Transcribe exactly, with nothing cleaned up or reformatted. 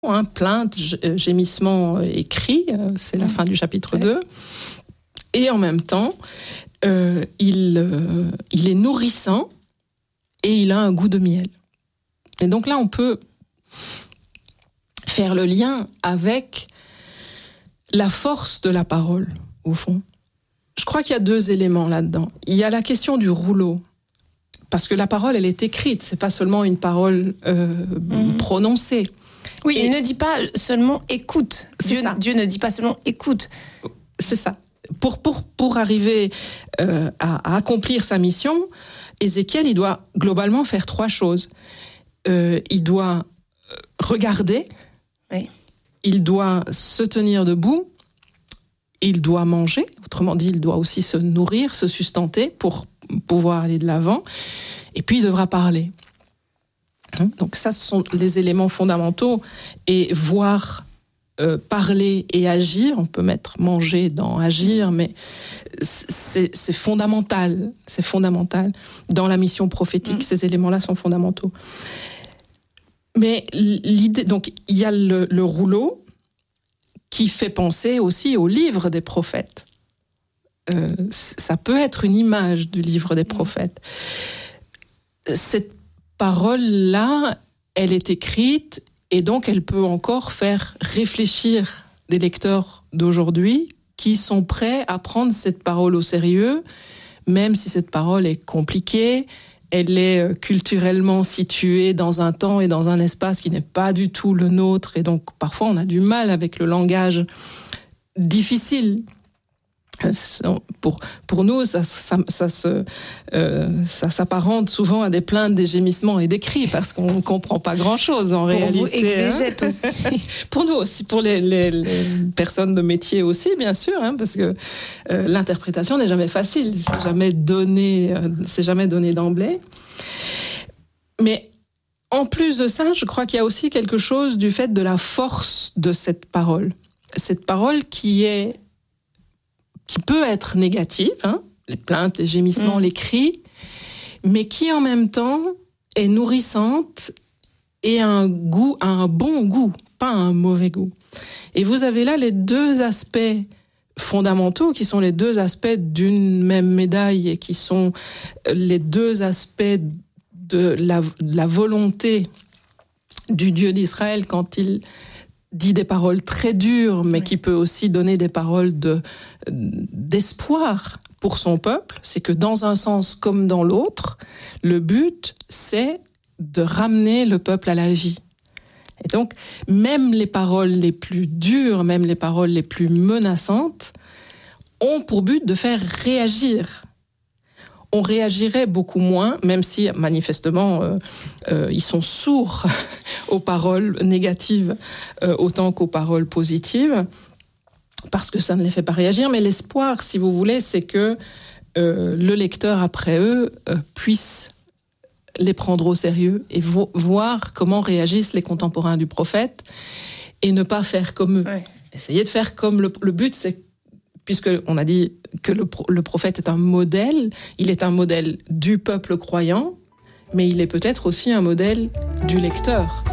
hein, plaintes, gémissements et cris, c'est la fin du chapitre deux. Et en même temps, euh, il, euh, il est nourrissant et il a un goût de miel. Et donc là, on peut faire le lien avec la force de la parole, au fond. Je crois qu'il y a deux éléments là-dedans. Il y a la question du rouleau, parce que la parole, elle est écrite, c'est pas seulement une parole euh, mmh. prononcée. Oui, et il ne dit pas seulement écoute. Dieu, Dieu ne dit pas seulement écoute. C'est ça. Pour, pour, pour arriver euh, à, à accomplir sa mission, Ézéchiel, il doit globalement faire trois choses. Euh, il doit regarder, oui. il doit se tenir debout, il doit manger, autrement dit, il doit aussi se nourrir, se sustenter pour pouvoir aller de l'avant, et puis il devra parler. Donc ça, ce sont les éléments fondamentaux, et voir, euh, parler et agir, on peut mettre manger dans agir, mais c'est, c'est fondamental, c'est fondamental. Dans la mission prophétique, mmh. ces éléments-là sont fondamentaux. Mais l'idée, donc il y a le, le rouleau qui fait penser aussi au livre des prophètes. Euh, ça peut être une image du livre des prophètes. Cette parole-là, elle est écrite et donc elle peut encore faire réfléchir les lecteurs d'aujourd'hui qui sont prêts à prendre cette parole au sérieux, même si cette parole est compliquée. Elle est culturellement située dans un temps et dans un espace qui n'est pas du tout le nôtre. Et donc, parfois, on a du mal avec le langage difficile. Pour, pour nous, ça, ça, ça, se, euh, ça s'apparente souvent à des plaintes, des gémissements et des cris, parce qu'on ne comprend pas grand-chose en pour réalité. Pour vous, exégète hein. aussi. Pour nous aussi, pour les, les, les personnes de métier aussi, bien sûr, hein, parce que euh, l'interprétation n'est jamais facile, c'est jamais donné, euh, c'est jamais donné d'emblée. Mais en plus de ça, je crois qu'il y a aussi quelque chose du fait de la force de cette parole. Cette parole qui est qui peut être négative, hein, les plaintes, les gémissements, mmh. les cris, mais qui en même temps est nourrissante et a un goût, a un bon goût, pas un mauvais goût. Et vous avez là les deux aspects fondamentaux, qui sont les deux aspects d'une même médaille et qui sont les deux aspects de la, de la volonté du Dieu d'Israël quand il dit des paroles très dures, mais oui. qui peut aussi donner des paroles de, d'espoir pour son peuple. C'est que dans un sens comme dans l'autre, le but, c'est de ramener le peuple à la vie. Et donc, même les paroles les plus dures, même les paroles les plus menaçantes, ont pour but de faire réagir. On réagirait beaucoup moins, même si manifestement euh, euh, ils sont sourds aux paroles négatives euh, autant qu'aux paroles positives, parce que ça ne les fait pas réagir. Mais l'espoir, si vous voulez, c'est que euh, le lecteur après eux euh, puisse les prendre au sérieux et vo- voir comment réagissent les contemporains du prophète et ne pas faire comme eux. Ouais. Essayer de faire comme le, le but, c'est puisqu'on a dit que le, le prophète est un modèle, il est un modèle du peuple croyant, mais il est peut-être aussi un modèle du lecteur.